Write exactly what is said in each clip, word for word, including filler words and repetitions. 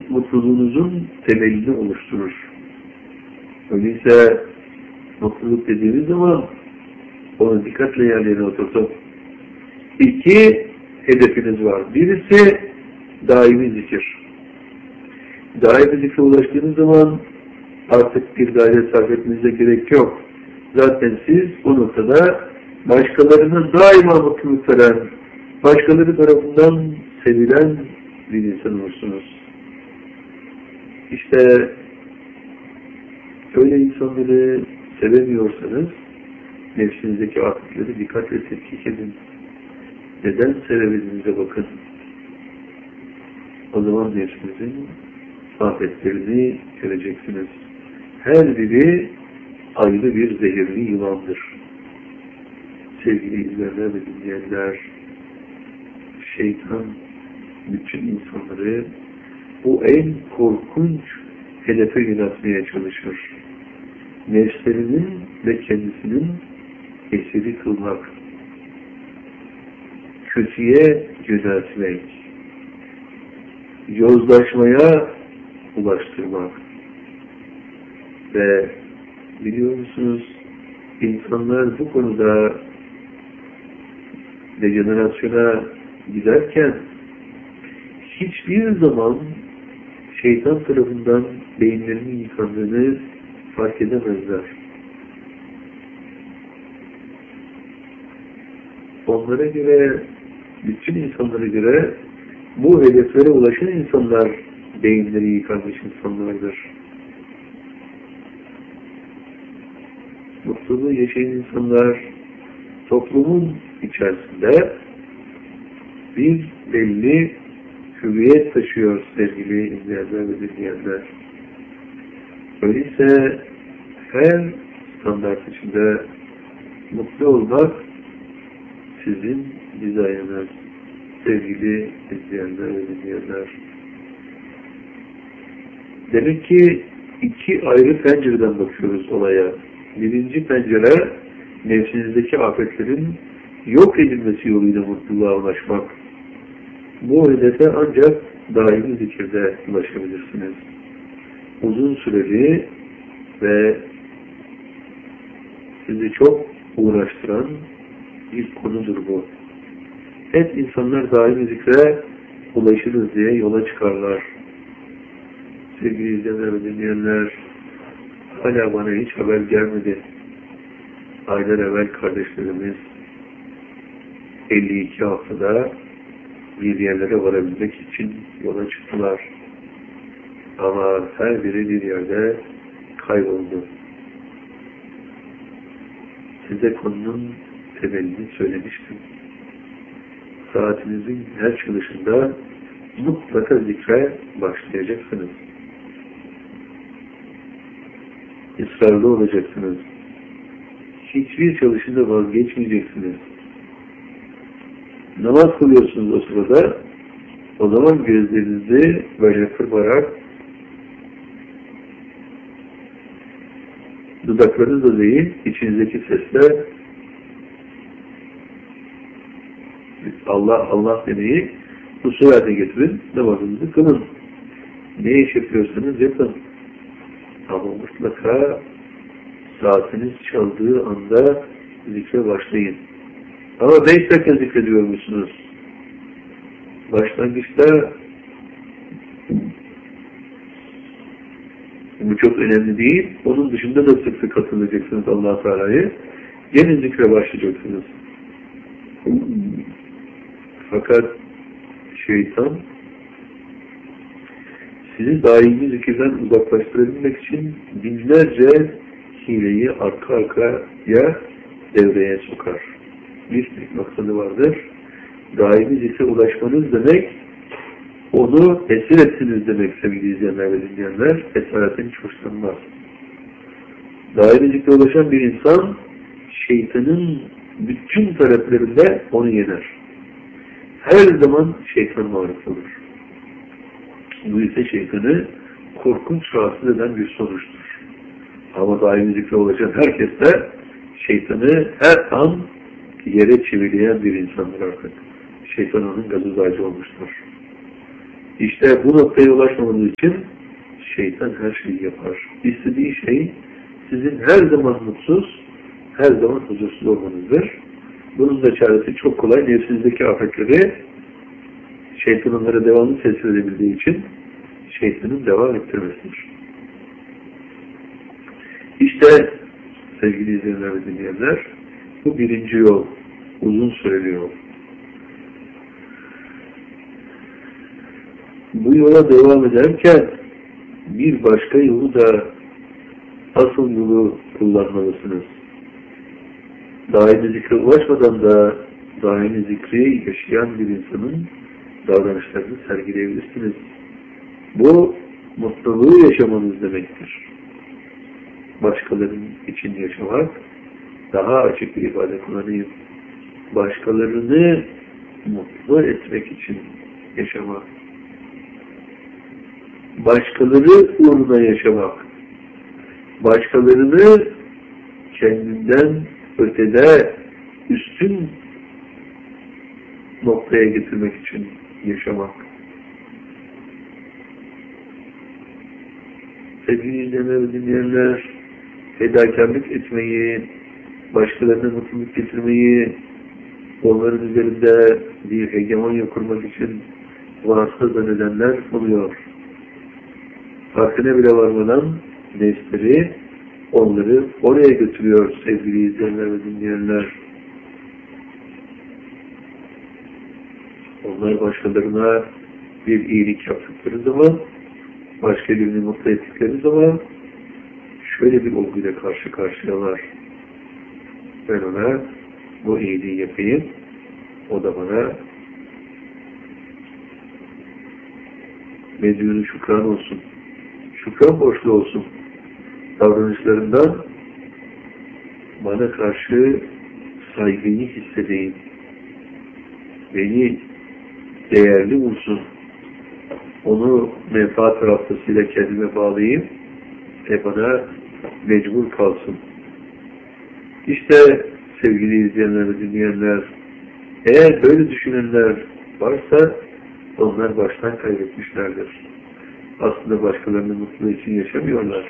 mutluluğunuzun temelini oluşturur. Öyleyse mutluluk dediğimiz zaman onu dikkatle yerlerine oturtup iki hedefiniz var. Birisi daimi zikir. Daimi zikre ulaştığınız zaman artık bir gayret sarf etmenize gerek yok. Zaten siz o noktada başkalarına daima mutluluk veren, başkaları tarafından sevilen bir insan olursunuz. İşte öyle insanları sevemiyorsanız nefsinizdeki afetleri dikkatle tetkik edin. Neden sevemediğinize bakın. O zaman nefsinizin afetlerini göreceksiniz. Her biri ayrı bir zehirli yılandır. Sevgili izleyenler ve dinleyenler, şeytan bütün insanları bu en korkunç hedefe yöneltmeye çalışır. Nefslerinin ve kendisinin esiri kılmak, kötüye yöneltmek, yozlaşmaya ulaştırmak ve biliyor musunuz, insanlar bu konuda dejenerasyona giderken hiçbir zaman şeytan tarafından beyinlerinin yıkandığını fark edemezler. Onlara göre, bütün insanlara göre bu hedeflere ulaşan insanlar beyinleri yıkanmış insanlardır. Mutluluğu yaşayan insanlar toplumun içerisinde bir belli hüviyet taşıyor sevgili izleyenler ve dinleyenler. Öyleyse her standart içinde mutlu olmak sizin dizaynınız sevgili izleyenler ve dinleyenler. Demek ki iki ayrı pencereden bakıyoruz olaya. Birinci pencere nefsinizdeki afetlerin yok edilmesi yoluyla mutluluğa ulaşmak. Bu hedefe ancak daimi zikirde ulaşabilirsiniz. Uzun süreli ve sizi çok uğraştıran bir konudur bu. Hep insanlar daimi zikre ulaşırız diye yola çıkarlar. Sevgili izleyenler ve dinleyenler, hala bana hiç haber gelmedi. Aylar evvel kardeşlerimiz elli iki haftada bir yerlere varabilmek için yola çıktılar. Ama her biri bir yerde kayboldu. Size konunun temelini söylemiştim. Saatinizin her çalışında mutlaka zikre başlayacaksınız. Israrlı olacaksınız. Hiçbir çalışında vazgeçmeyeceksiniz. Namaz kılıyorsunuz o sırada. O zaman gözlerinizi böyle kırparak dudaklarınızla değil, içinizdeki sesle Allah Allah demeyi husus haline getirin, namazınızı kılın. Ne iş yapıyorsanız yapın. Ama mutlaka saatiniz çaldığı anda zikre başlayın. Ama beş dakika zikrediyor musunuz? Başlangıçta bu çok önemli değil. Onun dışında da sık sık hatırlayacaksınız Allah-u Teala'yı. Gene zikre başlayacaksınız. Fakat şeytan sizi daimi zikirden uzaklaştırabilmek için binlerce hileyi arka arkaya devreye sokar. Bir tek maksadı vardır. Daimi zikre ulaşmanız demek, onu esir etsiniz demek sevgili izleyenler ve dinleyenler. Esaretten hiç hoşlanmaz. Daimi zikre ulaşan bir insan, şeytanın bütün taleplerinde onu yener. Her zaman şeytan marif olur. Bu ise şeytanı korkunç rahatsız eden bir sonuçtur. Ama daimi zikre ulaşan herkes de şeytanı her an yere çevirleyen bir insandır artık. Şeytan onun gazozaycı olmuştur. İşte bu noktaya ulaşmamanız için şeytan her şeyi yapar. İstediği şey sizin her zaman mutsuz, her zaman huzursuz olmanızdır. Bunun da çaresi çok kolay. Nefsinizdeki afetleri şeytan onlara devamlı tesir edebildiği için şeytanın devam ettirmesidir. İşte sevgili izleyenler ve dinleyenler, bu birinci yol, uzun süreli yol. Bu yola devam ederken bir başka yolu da, asıl yolu kullanmalısınız. Daimi zikre ulaşmadan da daimi zikri yaşayan bir insanın davranışlarını sergileyebilirsiniz. Bu mutluluğu yaşamanız demektir. Başkalarının için yaşamak, daha açık bir ifade kullanayım. Başkalarını mutlu etmek için yaşamak. Başkaları uğruna yaşamak. Başkalarını kendinden ötede, üstün noktaya getirmek için yaşamak. Sevgili izleyenler ve dinleyenler, fedakarlık etmeyi, başkalarına mutluluk getirmeyi, onların üzerinde bir hegemonya kurmak için vasıta zannedenler oluyor. Farkına bile varmadan nefsleri onları oraya götürüyor sevgili izleyenler ve dinleyenler. Onlar başkalarına bir iyilik yaptıkları zaman, başka birini mutlu ettikleri zaman şöyle bir olguyla karşı karşıyalar. Ben ona bu iyiliği yapayım, o da bana medyunu şükran olsun. Şükran borçlu olsun. Davranışlarından bana karşı saygıyı hissedeyim. Beni değerli bulsun. Onu menfaat raftasıyla kendime bağlayayım ve bana mecbur kalsın. İşte sevgili izleyenler ve dinleyenler, eğer böyle düşünenler varsa onlar baştan kaybetmişlerdir. Aslında başkalarının mutluluğu için yaşamıyorlar.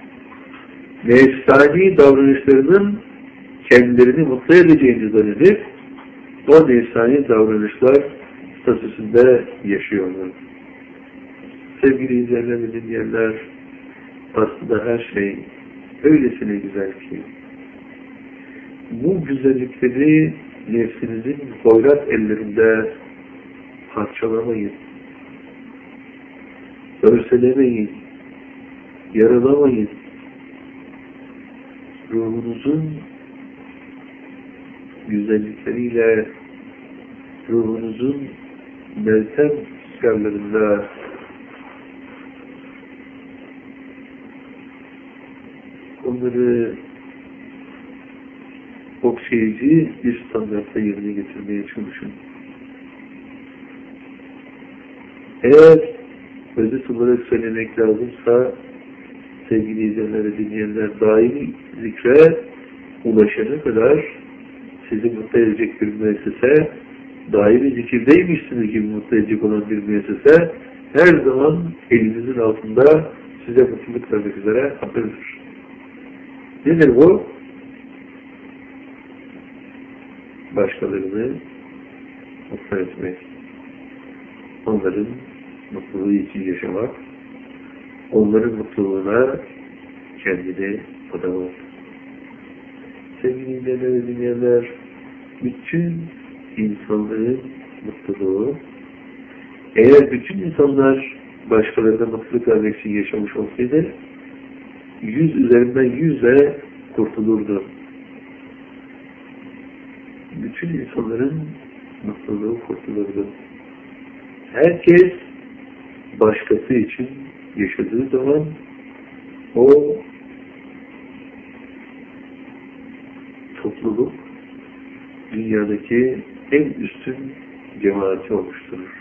Nefsani davranışlarının kendilerini mutlu edeceğini zannedip o nefsani davranışlar statüsünde yaşıyorlar. Sevgili izleyenler ve dinleyenler, aslında her şey öylesine güzel ki bu güzellikleri nefsinizin hoyrat ellerinde parçalamayın, örselemeyin, yaralamayın. Ruhunuzun güzellikleriyle, ruhunuzun meltem rüzgarlarında onları okşayıcı bir standartta yerine getirmeye çalışın. Eğer özet olarak söylemek lazımsa sevgili izleyenler ve dinleyenler, daimi zikre ulaşana kadar sizi mutlu edecek bir müessese, daimi zikirdeymişsiniz gibi mutlu edecek olan bir müessese her zaman elinizin altında size mutluluk vermek üzere hazırdır. Nedir bu? Başkalarını mutlu etmek, onların mutluluğu için yaşamak, onların mutluluğuna kendini adamak. Sevgili izleyenler ve dinleyenler, bütün insanların mutluluğu, eğer bütün insanlar başkalarına mutluluk vermek için yaşamış olsaydı, yüz üzerinden yüzle kurtulurdu. Bütün insanların mutluluğu kurtulurdu. Herkes başkası için yaşadığı zaman o topluluk dünyadaki en üstün cemaati oluşturur.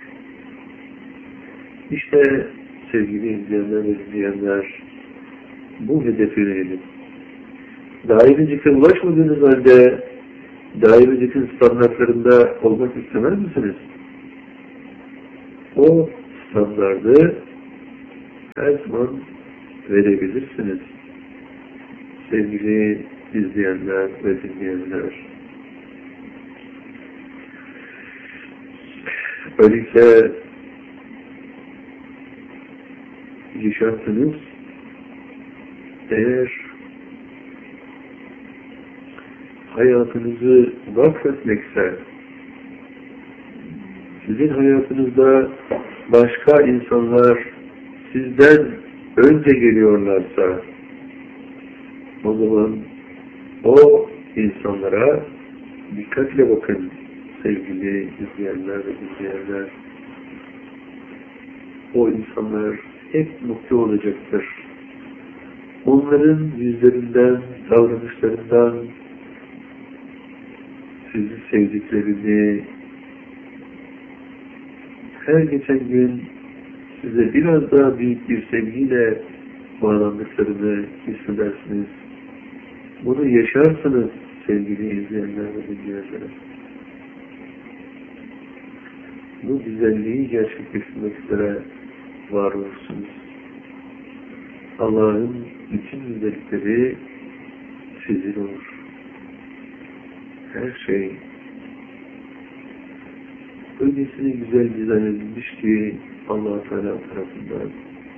İşte sevgili izleyenler ve izleyenler, bu hedefe yönelim. Daimi zikre ulaşmadığınız halde daimi zikrin standartlarında olmak istemez misiniz? O standardı her zaman verebilirsiniz. Sevgili izleyenler ve dinleyenler. Öyleyse yaşantınız eğer hayatınızı vakfetmekse, sizin hayatınızda başka insanlar sizden önce geliyorlarsa, o zaman o insanlara dikkatle bakın sevgili izleyenler ve izleyenler. O insanlar hep mutlu olacaktır. Onların yüzlerinden, davranışlarından sizi sevdiklerini, her geçen gün size biraz daha büyük bir sevgiyle bağlandıklarını hissedersiniz. Bunu yaşarsınız sevgili izleyenler ve dinleyenler. Bu güzelliği gerçekleştirmek üzere var olursunuz. Allah'ın bütün güzellikleri sizin olur. Her şey öylesine güzel dizayn edilmiş ki Allah-u Teala tarafından.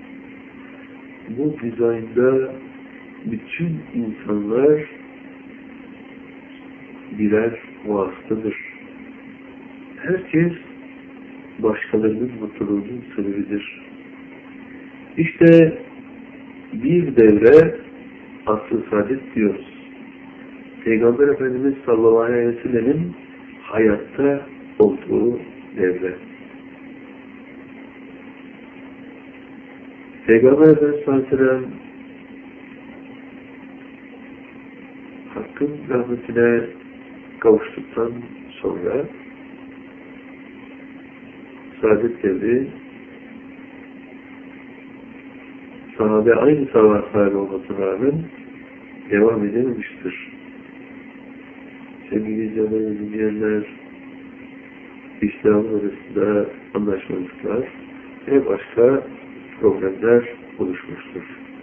Bu dizaynda bütün insanlar birer vasıtadır. Herkes başkalarının mutluluğunun sebebidir. İşte bir devre asr-ı saadet diyoruz. Peygamber Efendimiz sallallahu aleyhi ve sellem'in hayatta olduğu devre. Peygamber Efendimiz sallallahu aleyhi ve sellem Hakk'ın rahmetine kavuştuktan sonra saadet devri sahabe aynı sahabe olmasına rağmen devam edememiştir. Sevgili izleyenler ve dinleyenler, İslam'ın arasında anlaşmazlıklar ve başka problemler oluşmuştur.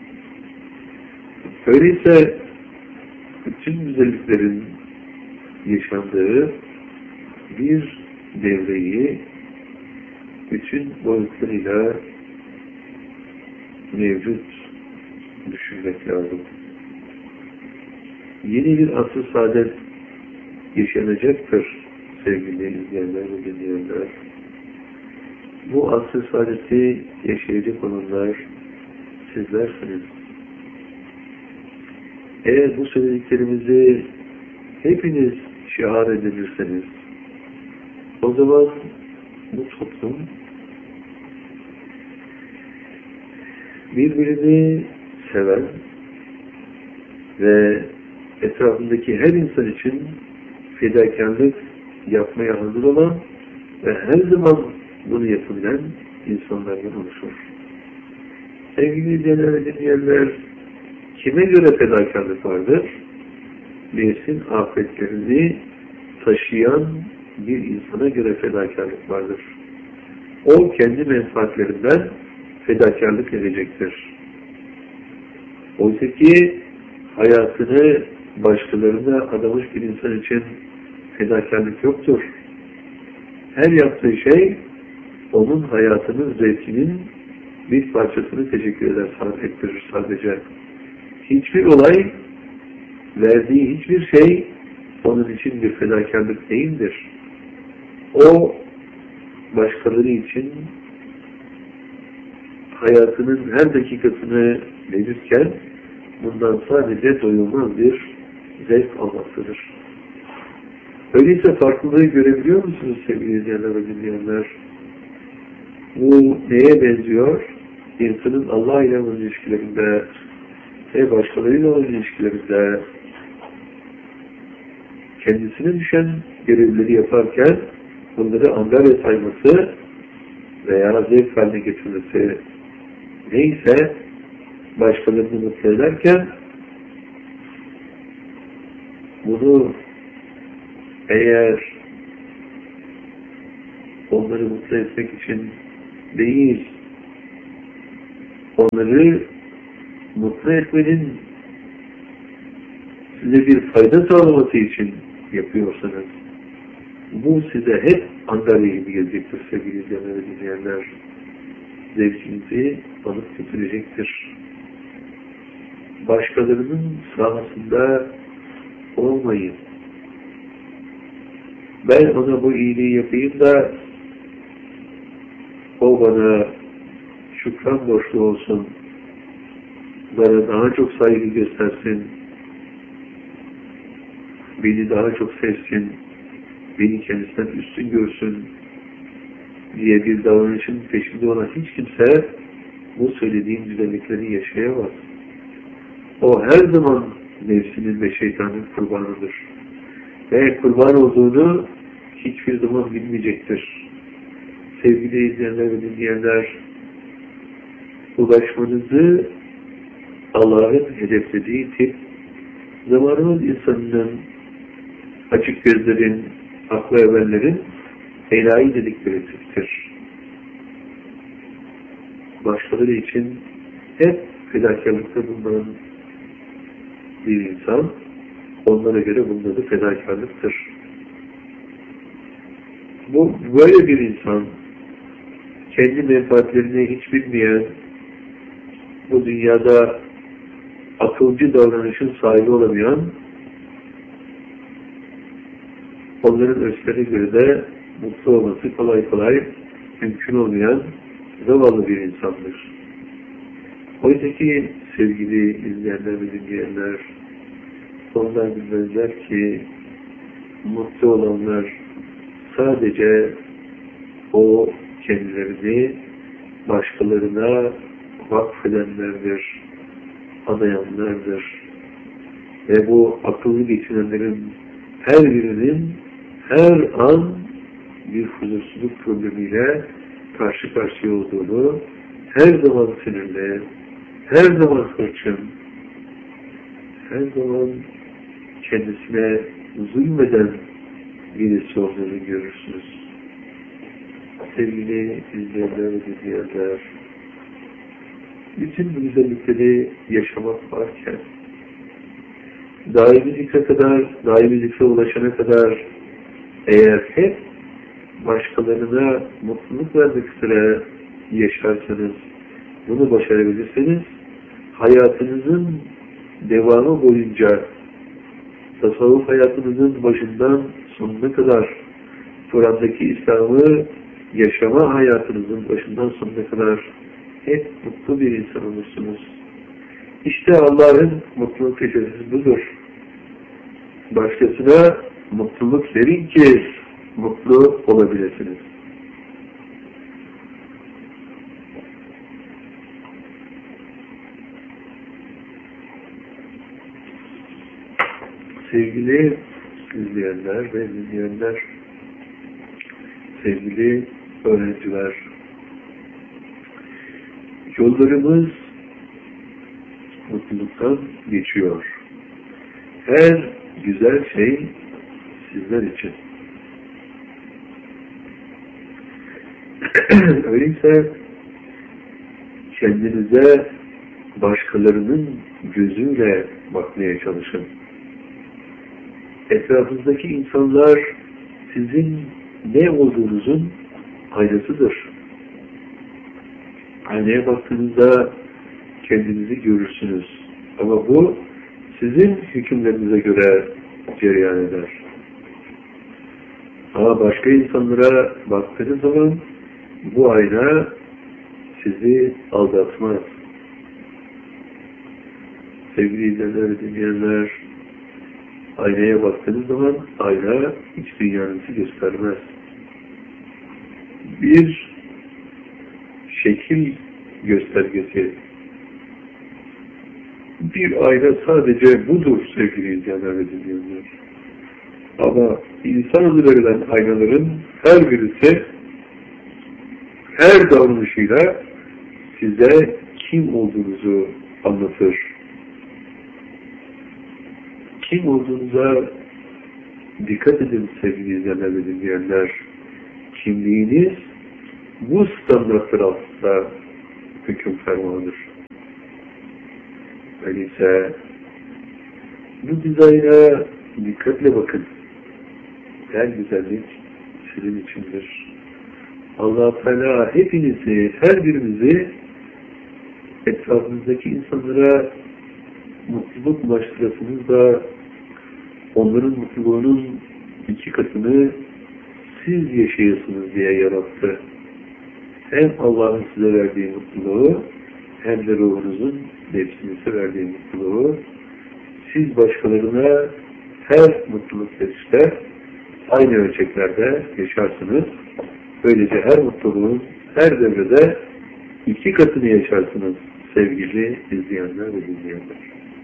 Öyleyse bütün güzelliklerin yaşandığı bir devreyi bütün boyutlarıyla mevcut düşünmek lazım. Yeni bir asr-ı saadet yaşanacaktır sevgili izleyenler ve dinleyenler. Bu asr-ı saadeti yaşayacak olanlar sizlersiniz. Eğer bu söylediklerimizi hepiniz şiar edilirseniz, o zaman bu toplum birbirini seven ve etrafındaki her insan için fedakarlık yapmaya hazır olan ve her zaman bunu yapabilen insanlardan oluşur. Sevgili izleyenler ve dinleyenler, kime göre fedakarlık vardır? Nefsin afetlerini taşıyan bir insana göre fedakarlık vardır. O kendi menfaatlerinden fedakarlık edecektir. Oysa ki hayatını başkalarına adamış bir insan için fedakarlık yoktur. Her yaptığı şey onun hayatının zevkinin bir parçasını teşekkür eder, sarf ettirir sadece. Hiçbir olay, verdiği hiçbir şey onun için bir fedakarlık değildir. O başkaları için hayatının her dakikasını verirken bundan sadece doyulmaz bir zevk almaktadır. Öyleyse farklılığı görebiliyor musunuz sevgili izleyenler ve dinleyenler? Bu neye benziyor? İnsanın Allah ile olan ilişkilerinde ve başkalarıyla olan ilişkilerinde kendisine düşen görevleri yaparken bunları angarya sayması veya zevk haline getirmesi neyse başkalarını mutlu ederken bunu eğer onları mutlu etmek için değil. Onları mutlu etmenin, size bir fayda sağlaması için yapıyorsanız, bu size hep andarya gibi gelecektir sevgili izleyenler ve dinleyenler. Zevkinizi alıp götürecektir. Başkalarının sahasında olmayın. Ben ona bu iyiliği yapayım da o bana şükran borçlu olsun, bana daha çok saygı göstersin, beni daha çok sevsin, beni kendisinden üstün görsün diye bir davranışın peşinde olan hiç kimse bu söylediğim güzellikleri yaşayamaz. O her zaman nefsinin ve şeytanın kurbanıdır. Ve kurban olduğunu hiçbir zaman bilmeyecektir. Sevgili izleyenler ve dinleyenler, ulaşmanızı Allah'ın hedeflediği tip, zamanımız insanının, açık gözlerin, aklı evvellerin enayi dedikleri tiptir. Başkaları için hep fedakarlıkta bulunan bir insan, onlara göre bunun adı fedakarlıktır. Bu böyle bir insan, kendi menfaatlerini hiç bilmeyen, bu dünyada akılcı davranışın sahibi olamayan, onların ölçülerine göre de mutlu olması kolay kolay mümkün olmayan zavallı bir insandır. Oysa ki sevgili izleyenler ve dinleyenler, onlar bilmezler ki mutlu olanlar sadece o kendilerini başkalarına vakfedenlerdir, adayanlardır. Ve bu akıllı geçinenlerin her birinin her an bir huzursuzluk problemiyle karşı karşıya olduğunu, her zaman sinirli, her zaman hırçın, her zaman kendisine zulmeden birisi olduğunu görürsünüz. Sevgili izleyenler ve dinleyenler, bütün bu güzellikleri yaşamak varken, daimi zikre kadar, daimi zikre ulaşana kadar eğer hep başkalarına mutluluk vermek üzere yaşarsanız, bunu başarabilirseniz, hayatınızın devamı boyunca, tasavvuf hayatınızın başından sonuna kadar, Kur'an'daki İslam'ı yaşama hayatınızın başından sonuna kadar hep mutlu bir insan olursunuz. İşte Allah'ın mutluluk tecelisi budur. Başkasına mutluluk verin ki mutlu olabilirsiniz. Sevgili izleyenler ve dinleyenler, sevgili öğrenciler, yollarımız mutluluktan geçiyor. Her güzel şey sizler için. Öyleyse kendinize başkalarının gözüyle bakmaya çalışın. Etrafınızdaki insanlar sizin ne olduğunuzun aynasıdır. Aynaya baktığınızda kendinizi görürsünüz. Ama bu sizin hükümlerinize göre cereyan eder. Ama başka insanlara baktığınız zaman bu ayna sizi aldatmaz. Sevgili izleyenler ve dinleyenler, aynaya baktığınız zaman ayna hiç dünyanızı göstermez. Bir şekil göstergesi. Bir ayna sadece budur sevgili izleyenler ve dinleyenler. Ama insan adı verilen aynaların her birisi her davranışıyla size kim olduğunuzu anlatır. Kim olduğunuza dikkat edin sevgili izleyenler ve dinleyenler. Kimliğiniz bu standartlar altında hüküm fermanıdır. Öyleyse bu dizayna dikkatle bakın. Her güzellik sizin içindir. Allah-u Teala hepinizi, her birimizi etrafınızdaki insanlara mutluluk ulaştırasınız da onların mutluluğunun iki katını siz yaşayasınız diye yarattı. Hem Allah'ın size verdiği mutluluğu hem de ruhunuzun nefsinize verdiği mutluluğu siz başkalarına her mutluluk verişte aynı ölçeklerde yaşarsınız. Böylece her mutluluğun her devrede iki katını yaşarsınız sevgili izleyenler ve dinleyenler.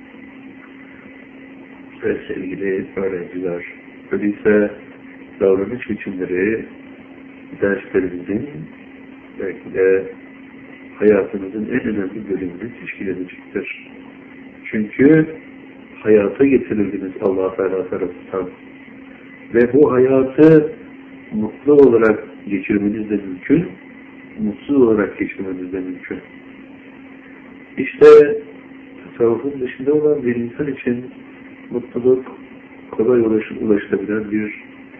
Ve sevgili öğrenciler, öyleyse davranış biçimleri derslerimizin belki de hayatınızın en önemli bölümünü teşkil edecektir. Çünkü hayata getirildiniz Allah-u Teala tarafından. Ve bu hayatı mutlu olarak geçirmeniz de mümkün, mutsuz olarak geçirmeniz de mümkün. İşte tasavvufun dışında olan bir insan için mutluluk kolay ulaşılabilen bir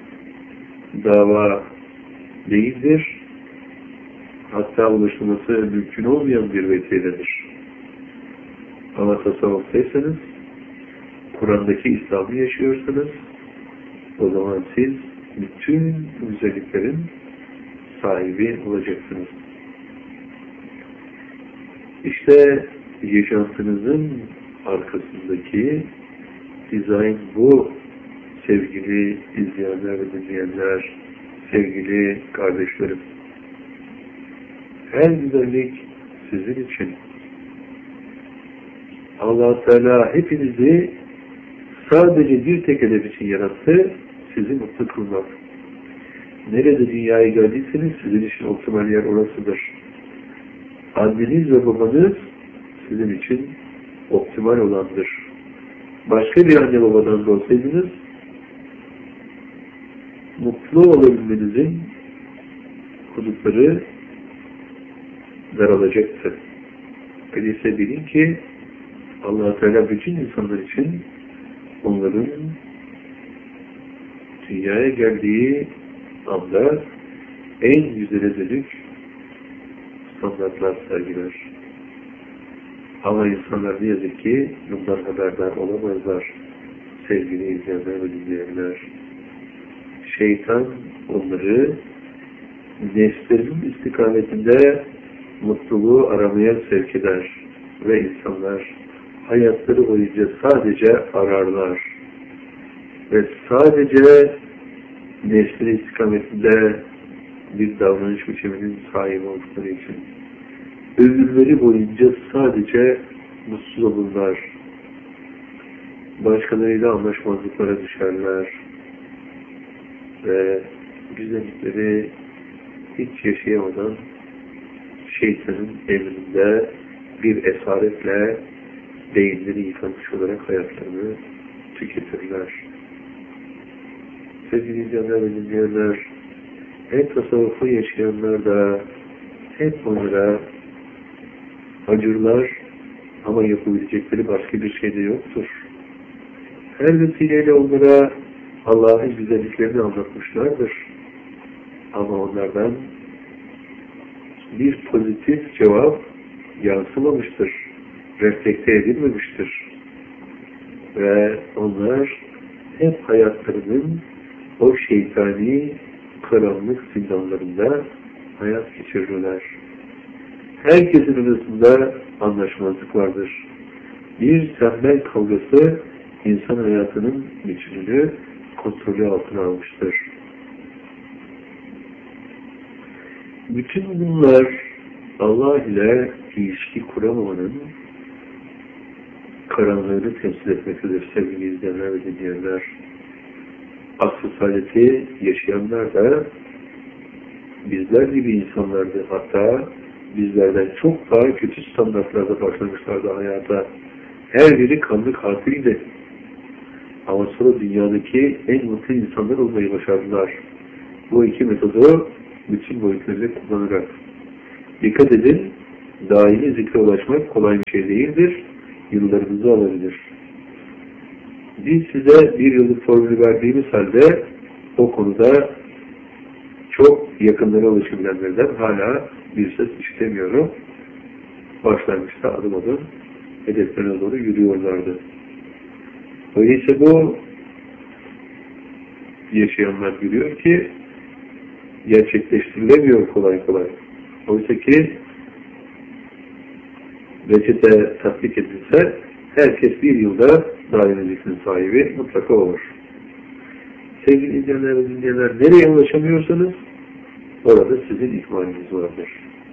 dava değildir. Hatta ulaşılması mümkün olmayan bir vesiledir. Ama tasavvuftaysanız, Kur'an'daki İslam'ı yaşıyorsanız, o zaman siz bütün güzelliklerin sahibi olacaksınız. İşte yaşantınızın arkasındaki dizayn bu, sevgili izleyenler ve dinleyenler, sevgili kardeşlerim. Her güzellik sizin için. Allah-u Teala hepinizi sadece bir tek hedef için yarattı, sizi mutlu kılmak. Nerede dünyaya geldiyseniz sizin için optimal yer orasıdır. Anneniz ve babanız sizin için optimal olandır. Başka bir anne babadan da olsaydınız, mutlu olabilmenizin hudutları daralacaktır. Öyleyse bilin ki Allah-u Teala bütün insanlar için onların dünyaya geldiği anda en güzele dönük standartlar sergiler. Ama insanlar ne yazık ki bundan haberdar olamazlar. Sevgili izleyenler ve dinleyenler. Şeytan onları nefslerinin istikametinde mutluluğu aramaya sevk eder. Ve insanlar hayatları boyunca sadece ararlar. Ve sadece nefsinin istikametinde bir davranış biçiminin sahibi oldukları için ömürleri boyunca sadece mutsuz olurlar. Başkalarıyla anlaşmazlıklara düşerler. Ve güzellikleri hiç yaşayamadan şeytanın emrinde bir esaretle beyinleri yıkanmış olarak hayatlarını tüketirler. Sevgili izleyenler ve dinleyenler, hem tasavvufu yaşayanlar da hep onlara acırlar ama yapabilecekleri başka bir şey de yoktur. Her vesileyle onlara Allah'ın güzelliklerini anlatmışlardır. Ama onlardan bir pozitif cevap yansımamıştır, reflekte edilmemiştir. Ve onlar hep hayatlarının o şeytani karanlık zindanlarında hayat geçirirler. Herkesin arasında anlaşmazlık vardır. Bir tembel kavgası insan hayatının bütününü kontrolü altına almıştır. Bütün bunlar Allah ile ilişki kuramamanın karanlığını temsil etmektedir sevgili izleyenler ve dinleyenler. Asr-ı saadeti yaşayanlar da bizler gibi insanlardı. Hatta bizlerden çok daha kötü standartlarda başlamışlardı hayata. Her biri kanlı katildi. Ama sonra dünyadaki en mutlu insanlar olmayı başardılar. Bu iki metodu bütün boyutlarıyla kullanarak. Dikkat edin, daimi zikre ulaşmak kolay bir şey değildir. Yıllarınızı alabilir. Biz size bir yıllık formülü verdiğimiz halde o konuda çok yakınlara ulaşabilenlerden hala bir ses işitemiyorum. Başlangıçta adım adım hedeflerine doğru yürüyorlardı. Öyleyse bu yaşayanlar görüyor ki gerçekleştirilemiyor kolay kolay. Oysa ki reçete tatbik edilse herkes bir yılda daimi zikrin sahibi mutlaka olur. Sevgili izleyenler ve dinleyenler, nereye ulaşamıyorsanız orada sizin ikmaliniz vardır.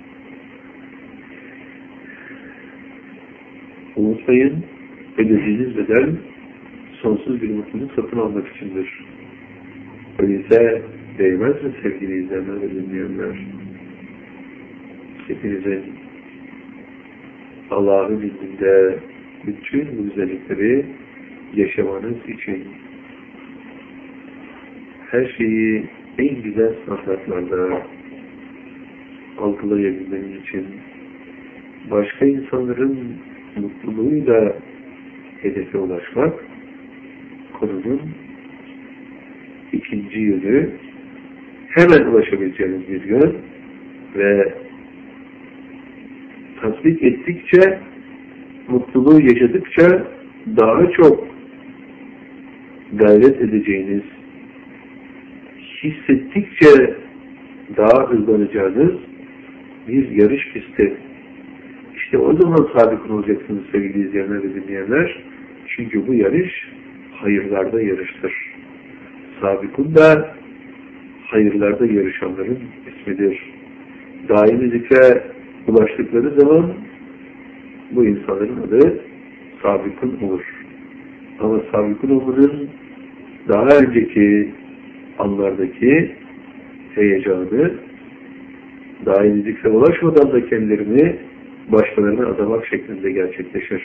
Unutmayın, ödediğiniz bedel sonsuz bir mutluluk satın almak içindir. Öyleyse değmez mi sevgili izleyenler ve dinleyenler? Hepinizin Allah'ın izniyle bütün bu güzellikleri yaşamanız için, her şeyi en güzel standartlarda algılayabilmeniz için, başka insanların mutluluğuyla hedefe ulaşmak konunun ikinci yönü, hemen ulaşabileceğiniz bir yön ve tasdik ettikçe, mutluluğu yaşadıkça daha çok gayret edeceğiniz, hissettikçe daha hızlanacağınız bir yarış pisti. İşte o zaman sabıkın olacaksınız sevgili izleyenler ve dinleyenler. Çünkü bu yarış hayırlarda yarıştır. Sabıkun da hayırlarda yarışanların ismidir. Daimi zikre ulaştıkları zaman bu insanların adı sabıkun olur. Ama sabıkun olmanın daha önceki anlardaki heyecanı, daimi zikre ulaşmadan da kendilerini başkalarına adamak şeklinde gerçekleşir.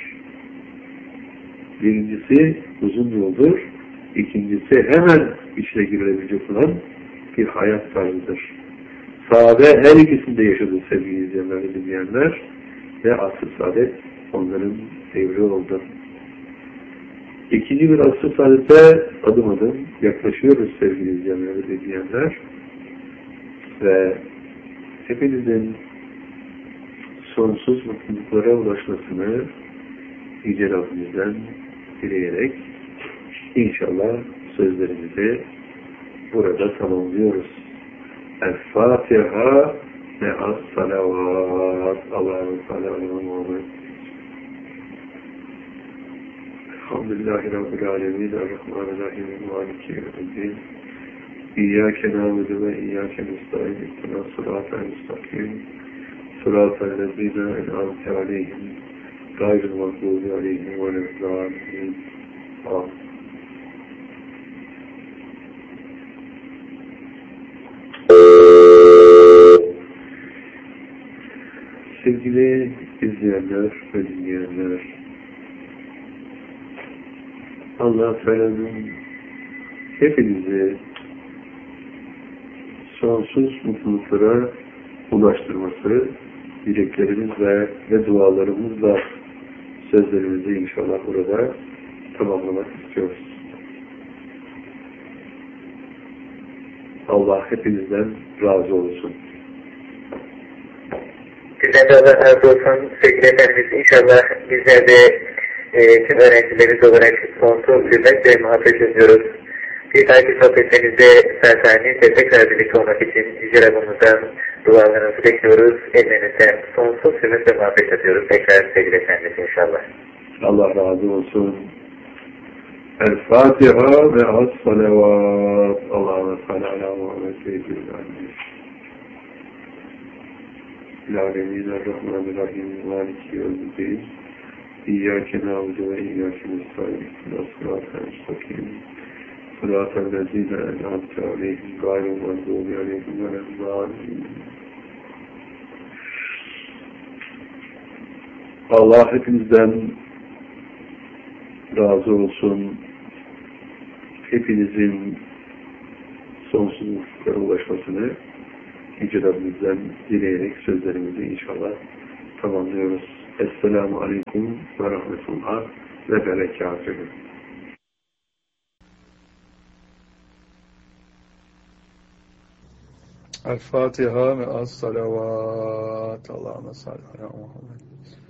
Birincisi uzun yoldur, ikincisi hemen içine girilebilecek olan bir hayat tarzıdır. Sahabe her ikisinde yaşadı sevgili izleyenler ve dinleyenler ve asr-ı saadet onların devri oldu. İkinci bir asr-ı saadete adım adım yaklaşıyoruz sevgili izleyenler ve dinleyenler ve hepinizin sonsuz mutluluklara ulaşmasını Yüce Rabbimizden dileyerek inşallah sözlerimizi burada tamamlıyoruz. El-Fatiha ve as-salavat. Allah'ın salavatı. Elhamdülillahi Rabbil alemin. Errahmanirrahim. Maliki yevmiddin. İyyâke nâbudu ve iyyâke nestaîn. İhtinâs sıratal müstakîm. Sıratal lezîne en'amte aleyhim. Gayril mağdûbi aleyhim ve lezzâlîn. Amin. Sevgili izleyenler ve dinleyenler, Allah Teala'nın hepinizi sonsuz mutluluklara ulaştırması dileklerimizle ve dualarımızla sözlerimizi inşallah burada tamamlamak istiyoruz. Allah hepinizden razı olsun. Sizden de Allah razı olsun sevgili Efendimiz. İnşallah bizler de e, tüm öğrencilerimiz olarak sonsuz hürmet ve muhabbet ediyoruz. Bir dahaki sohbetlerimizde Sertani ve tekrar birlikte olmak için Yüce Rabbimizden dualarınızı bekliyoruz. Ellerinizden sonsuz hürmet ve muhabbet ediyoruz. Tekrar sevgili Efendimiz inşallah. Allah razı olsun. El-Fatiha ve as-salavat. Allah'ın sallallahu aleyhi ve sellem. Bismillahirrahmanirrahim. Errahmanirrahim. Maliki yevmiddin. İyyâke nâbudu ve iyyâke nestaîn. Sıratal müstakîm. Sıratal lezîne en'amte aleyhim. Gayril mağdûbi aleyhim ve lezzâlîn. Allah hepinizden razı olsun. Hepinizin sonsuzluklara ulaşmasını Yüce Rabbimizden dileyerek sözlerimizi inşallah tamamlıyoruz. Esselamu Aleyküm ve Rahmetullah ve Berekatühü. El-Fatiha ve as-salavat. Allahümme salli ala Muhammed.